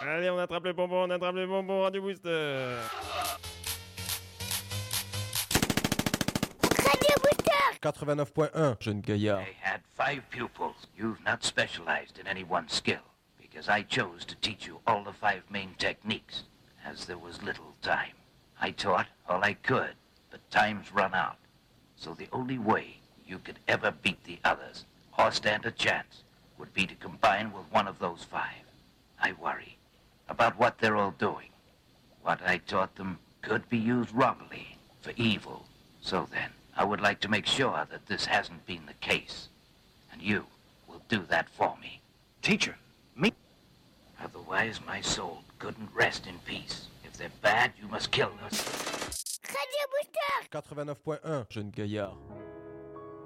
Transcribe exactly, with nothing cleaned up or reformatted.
Allez, on attrape les bonbons, on attrape les bonbons, Radio Booster. Radio Booster quatre-vingt-neuf point un, jeune gaillard. I had five pupils. You've not specialized in any one skill, because I chose to teach you all the five main techniques, as there was little time. I taught all I could, but time's run out. So the only way you could ever beat the others, or stand a chance, would be to combine with one of those five. I worry about what they're all doing. What I taught them could be used wrongly, for evil. So then, I would like to make sure that this hasn't been the case. And you will do that for me. Teacher, me? Otherwise, my soul couldn't rest in peace. If they're bad, you must kill them. Radio Booster quatre-vingt-neuf point un, jeune gaillard.